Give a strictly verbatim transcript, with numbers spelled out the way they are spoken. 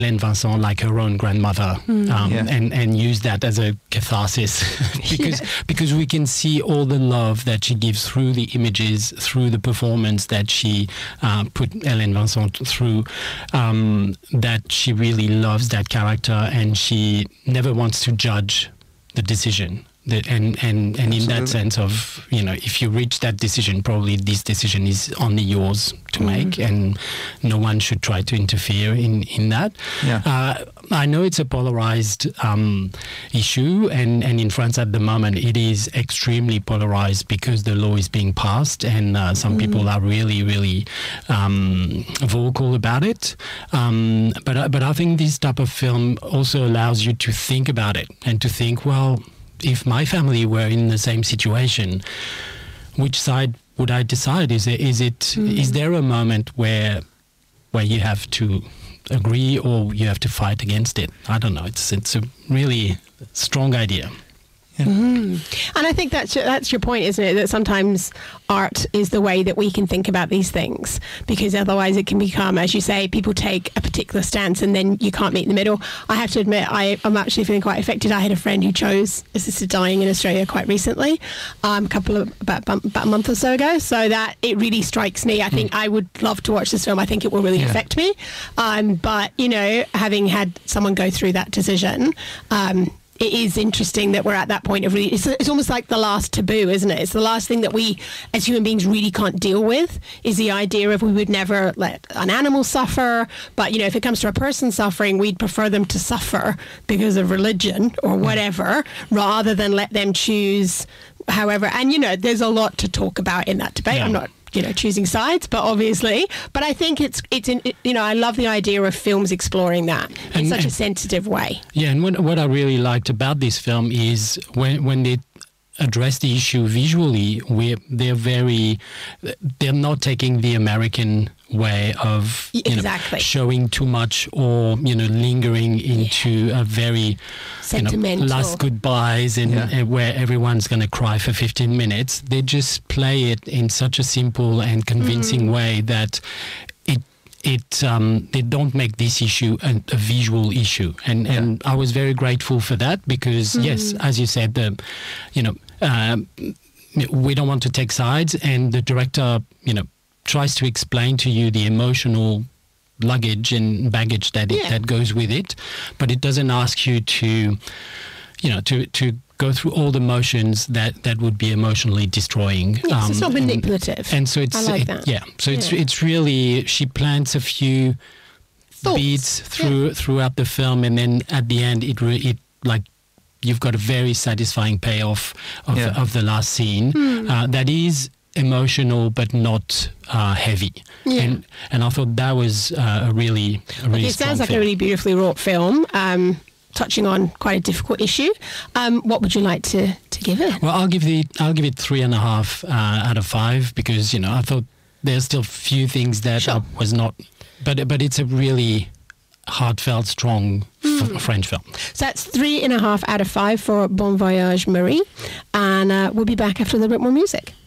Hélène Vincent like her own grandmother, mm. um, yeah. and, and use that as a catharsis because yeah. because we can see all the love that she gives through the images, through the performance that she uh, put Hélène Vincent through, um, that she really loves that character and she never wants to judge the decision. That, and and, and in that sense of, you know, if you reach that decision, probably this decision is only yours to make, mm-hmm. and no one should try to interfere in, in that. Yeah. Uh, I know it's a polarized um, issue, and, and in France at the moment it is extremely polarized because the law is being passed, and uh, some mm-hmm. people are really, really um, vocal about it. Um, but, but I think this type of film also allows you to think about it and to think, well, if my family were in the same situation, which side would I decide? Is it, is it, mm. is there a moment where, where you have to agree or you have to fight against it? I don't know. It's, it's a really strong idea. Yeah. Mm-hmm. And I think that's your, that's your point, isn't it? That sometimes art is the way that we can think about these things, because otherwise it can become, as you say, people take a particular stance and then you can't meet in the middle. I have to admit, I, I'm actually feeling quite affected. I had a friend who chose assisted dying in Australia quite recently, um, a couple of about, about a month or so ago. So that it really strikes me. I think mm. I would love to watch this film. I think it will really yeah. affect me. Um, but you know, having had someone go through that decision. Um, It is interesting that we're at that point of really, it's, it's almost like the last taboo, isn't it? It's the last thing that we as human beings really can't deal with, is the idea of we would never let an animal suffer. But, you know, if it comes to a person suffering, we'd prefer them to suffer because of religion or whatever, rather than let them choose however. And, you know, there's a lot to talk about in that debate. Yeah. I'm not you know, choosing sides, but obviously, but I think it's, it's in, you know, I love the idea of films exploring that in and, such and, a sensitive way. Yeah, and what, what I really liked about this film is when, when they address the issue visually, where they're very, they're not taking the American way of you exactly. know, showing too much or, you know, lingering into yeah. a very sentimental, you know, last goodbyes and, yeah. and where everyone's going to cry for fifteen minutes. They just play it in such a simple and convincing mm. way that it it um, they don't make this issue a, a visual issue, and yeah. and I was very grateful for that because mm. yes, as you said, the you know uh, we don't want to take sides, and the director you know tries to explain to you the emotional luggage and baggage that it, yeah. that goes with it, but it doesn't ask you to you know to to go through all the motions that, that would be emotionally destroying. Yes, um, it's not manipulative. And, and so it's I like it, that. yeah. So yeah. it's it's really she plants a few Thoughts. beats through yeah. throughout the film, and then at the end it re, it like you've got a very satisfying payoff of yeah. of the last scene mm. uh, that is emotional but not uh, heavy. Yeah. And and I thought that was uh, a really a really It sounds like film. a really beautifully wrought film. Um, touching on quite a difficult issue. Um, what would you like to, to give it? Well, I'll give the I'll give it three and a half uh, out of five because you know I thought there's still few things that sure. I was not, but but it's a really heartfelt, strong mm. f- French film. So that's three and a half out of five for Bon Voyage Marie, and uh, we'll be back after a little bit more music.